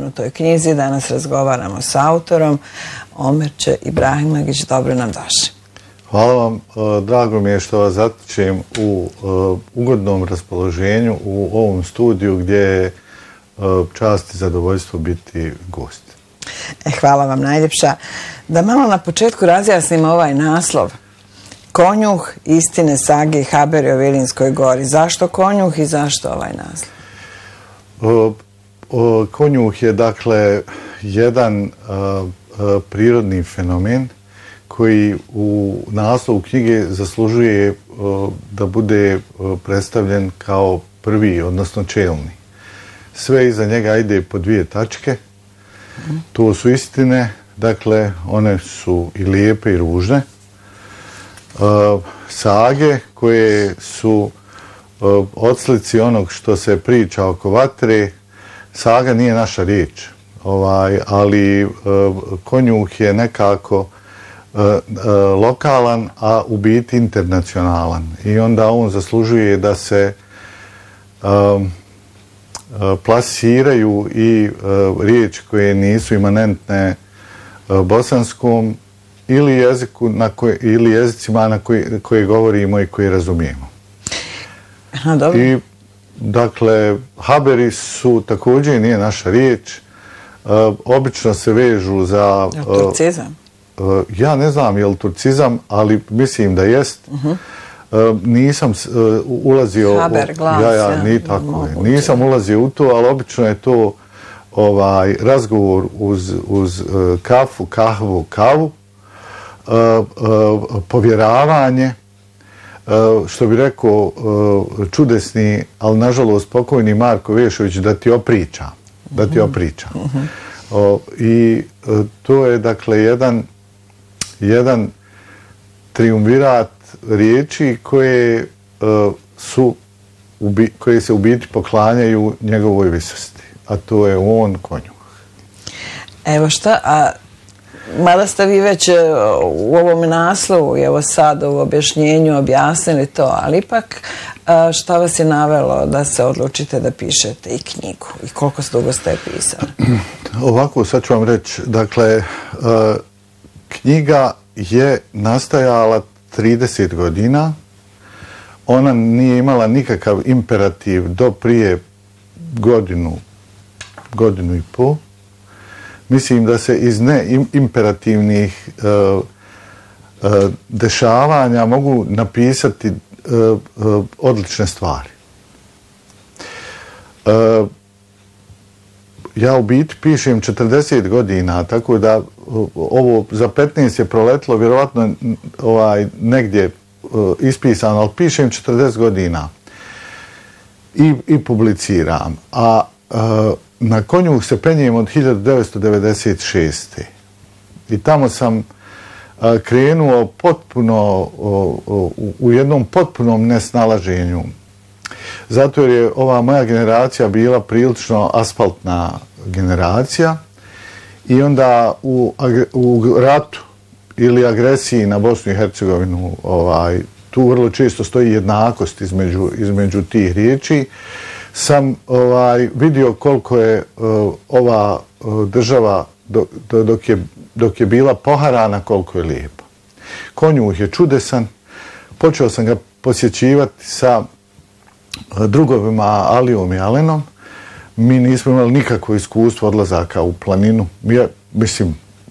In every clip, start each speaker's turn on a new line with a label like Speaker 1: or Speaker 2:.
Speaker 1: spomenutoj knjizi. Danas razgovaramo s autorom. Omerče Ibrahimović, dobro nam došli.
Speaker 2: Hvala vam. Drago mi je što vas zatičem u ugodnom raspoloženju u ovom studiju gdje je čast i zadovoljstvo biti gost.
Speaker 1: Hvala vam najljepša. Da malo na početku razjasnimo ovaj naslov. Konjuh, istine, sage i haberi o Vilinskoj gori. Zašto konjuh i zašto ovaj naslov?
Speaker 2: Konjuh je dakle jedan prirodni fenomen koji u naslovu knjige zaslužuje da bude predstavljen kao prvi, odnosno čelni. Sve iza njega ide po dvije tačke. To su istine, dakle one su i lijepe i ružne. Sage koje su odslici onog što se priča oko vatre. Saga nije naša riječ, ali konjuh je nekako lokalan, a u biti internacionalan. I onda on zaslužuje da se plasiraju i riječi koje nisu imanentne bosanskom ili jeziku ili jezicima na koje govorimo i koje razumijemo. I dakle, haberi su također nije naša riječ. Obično se vežu za...
Speaker 1: Turcizam?
Speaker 2: Ja ne znam je li turcizam, ali mislim da jest. Nisam ulazio...
Speaker 1: Haber, glas,
Speaker 2: ni tako je. Nisam ulazio u to, ali obično je to razgovor uz kafu, kahvu, kavu, povjeravanje, što bi rekao čudesni, ali nažalost pokojni Marko Vešović, da ti opričam. I to je dakle jedan triumvirat riječi koje se u biti poklanjaju njegovoj visosti, a to je on konjuh.
Speaker 1: Evo šta, mada ste vi već u ovom naslovu i evo sad u objašnjenju objasnili to, ali ipak šta vas je navelo da se odlučite da pišete i knjigu i koliko dugo ste je pisali?
Speaker 2: Ovako, sad ću vam reći, dakle, knjiga je nastajala 30 godina. Ona nije imala nikakav imperativ do prije godinu i pol. Mislim da se iz neimperativnih dešavanja mogu napisati odlične stvari. Ja u biti pišem 40 godina, tako da ovo za 15 je proletlo, vjerovatno negdje ispisano, ali pišem 40 godina i publiciram. A na konjuh se penjem od 1996. I tamo sam krenuo potpuno u jednom potpunom nesnalaženju. Zato jer je ova moja generacija bila prilično asfaltna generacija i onda u ratu ili agresiji na Bosnu i Hercegovinu tu vrlo često stoji jednakost između tih riječi. Sam vidio koliko je ova država dok je bila poharana, koliko je lijepa. Konjuh je čudesan. Počeo sam ga posjećivati sa drugovima Alijom i Alenom. Mi nismo imali nikakvo iskustvo odlazaka u planinu. Mislim,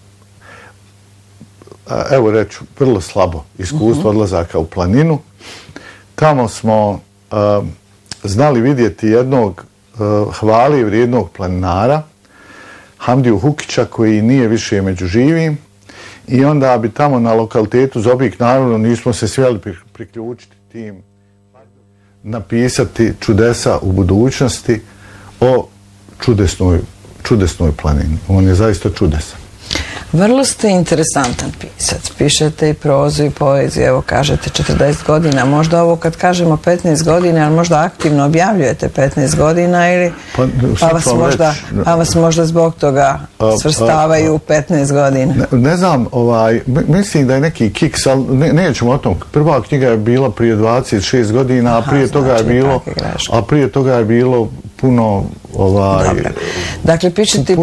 Speaker 2: evo reću, vrlo slabo iskustvo odlazaka u planinu. Tamo smo znali vidjeti jednog hvali vrijednog planinara, Hamdiju Hukića, koji nije više među živim, i onda bi tamo na lokalitetu Zobik, naravno nismo se smjeli priključiti tim, napisati čudesa u budućnosti o čudesnoj planini. On je zaista čudesan.
Speaker 1: Vrlo ste interesantan pisac. Pišete i prozu i poeziju, evo kažete 40 godina. Možda ovo kad kažemo 15 godina, ali možda aktivno objavljujete 15 godina ili pa vas možda zbog toga svrstavaju u 15 godina.
Speaker 2: Ne znam, mislim da je neki kiks, ali nećemo o tom. Prva knjiga je bila prije 26 godina, a prije toga je bilo puno...
Speaker 1: Dakle, pišete i